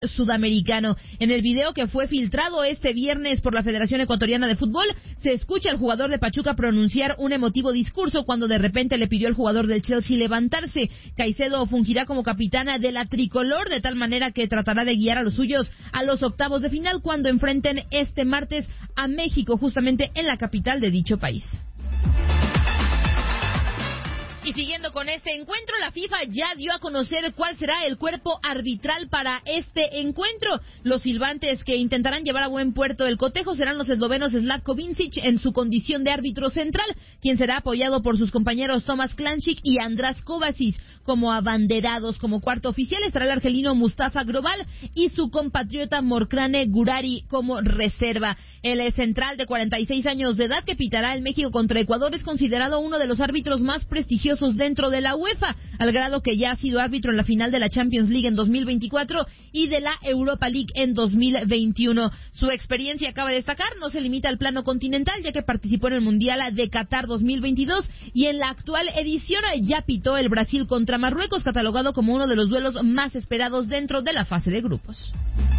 sudamericano. En el video que fue filtrado este viernes por la Federación Ecuatoriana de Fútbol, se escucha al jugador de Pachuca pronunciar un emotivo discurso cuando de repente le pidió al jugador del Chelsea levantarse. Caicedo fungirá como capitana de la tricolor, de tal manera que tratará de guiar a los suyos a los octavos de final cuando enfrenten este martes a México, justamente en la capital de dicho país. Y siguiendo con este encuentro, la FIFA ya dio a conocer cuál será el cuerpo arbitral para este encuentro. Los silbantes que intentarán llevar a buen puerto el cotejo serán los eslovenos Zlatko Vincic en su condición de árbitro central, quien será apoyado por sus compañeros Tomáš Klanščík y András Kovačić como abanderados. Como cuarto oficial estará el argelino Mustafa Grobbal y su compatriota Morkrane Gurari como reserva. El central de 46 años de edad que pitará el México contra Ecuador es considerado uno de los árbitros más prestigiosos dentro de la UEFA, al grado que ya ha sido árbitro en la final de la Champions League en 2024 y de la Europa League en 2021. Su experiencia, acaba de destacar, no se limita al plano continental, ya que participó en el Mundial de Qatar 2022 y en la actual edición ya pitó el Brasil contra Marruecos, catalogado como uno de los duelos más esperados dentro de la fase de grupos.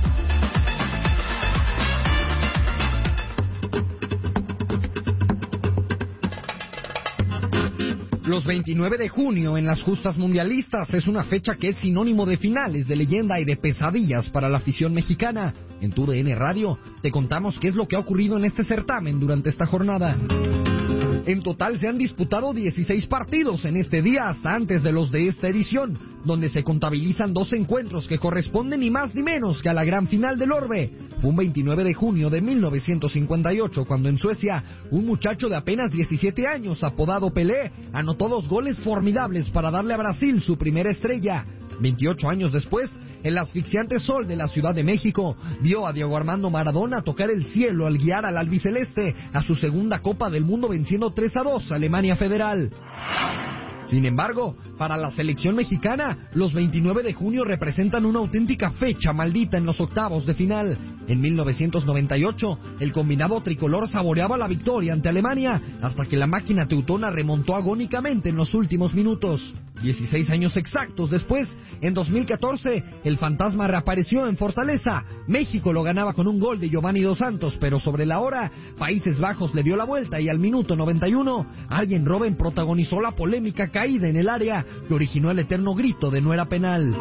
Los 29 de junio en las justas mundialistas es una fecha que es sinónimo de finales, de leyenda y de pesadillas para la afición mexicana. En TUDN Radio te contamos qué es lo que ha ocurrido en este certamen durante esta jornada. En total se han disputado 16 partidos en este día hasta antes de los de esta edición, donde se contabilizan 2 encuentros que corresponden ni más ni menos que a la gran final del Orbe. Fue un 29 de junio de 1958 cuando en Suecia un muchacho de apenas 17 años apodado Pelé anotó 2 goles formidables para darle a Brasil su primera estrella. 28 años después, el asfixiante sol de la Ciudad de México vio a Diego Armando Maradona tocar el cielo al guiar al albiceleste a su segunda Copa del Mundo venciendo 3-2 a Alemania Federal. Sin embargo, para la selección mexicana, los 29 de junio representan una auténtica fecha maldita en los octavos de final. En 1998, el combinado tricolor saboreaba la victoria ante Alemania hasta que la máquina teutona remontó agónicamente en los últimos minutos. 16 años exactos después, en 2014, el fantasma reapareció en Fortaleza. México lo ganaba con un gol de Giovanni Dos Santos, pero sobre la hora, Países Bajos le dio la vuelta y al minuto 91, Arjen Robben protagonizó la polémica caída en el área que originó el eterno grito de no era penal.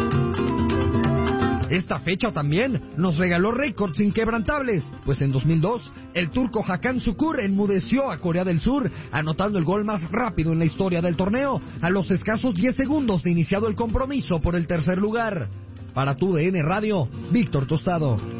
Esta fecha también nos regaló récords inquebrantables, pues en 2002 el turco Hakan Şükür enmudeció a Corea del Sur, anotando el gol más rápido en la historia del torneo, a los escasos 10 segundos de iniciado el compromiso por el tercer lugar. Para TUDN Radio, Víctor Tostado.